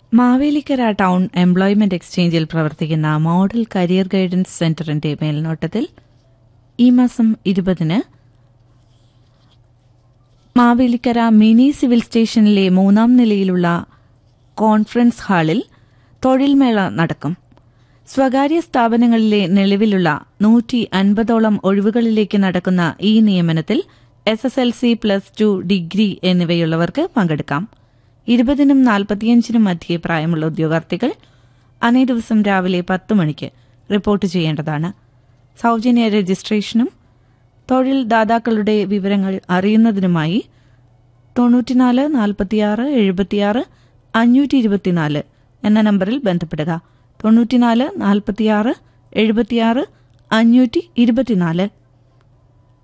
Mavelikkara town employment എക്സ്ചേഞ്ചിൽ പ്രവർത്തിക്കുന്ന model career guidance സെന്ററിന്റെ മേൽനോട്ടത്തിൽ ഈ മാസം 20-ന് മാവേലിക്കര മിനി സിവിൽ സ്റ്റേഷനിലെ 3-ാം നിലയിലുള്ള കോൺഫറൻസ് ഹാളിൽ തൊഴിൽമേള നടക്കും. സ്വകാര്യ സ്ഥാപനങ്ങളിലെ നിലവിലുള്ള 150ഓളം ഒഴിവുകളിലേക്ക് നടക്കുന്ന ഈ നിയമനത്തിൽ SSLC +2 ഡിഗ്രി എന്നിവയുള്ളവർക്ക് പങ്കെടുക്കാം. 20-നും 45-നും മധ്യേ പ്രായമുള്ള ഉദ്യോഗാർത്ഥികൾ അന്നേ ദിവസം രാവിലെ 10 മണിക്ക് റിപ്പോർട്ട് ചെയ്യേണ്ടതാണ്. സൌജന്യ രജിസ്ട്രേഷനും തൊഴിൽ ദാതാക്കളുടെ വിവരങ്ങൾ അറിയുന്നതിനുമായി 94 46 76 524 എന്ന നമ്പറിൽ ബന്ധപ്പെടുക. 94 46 76 524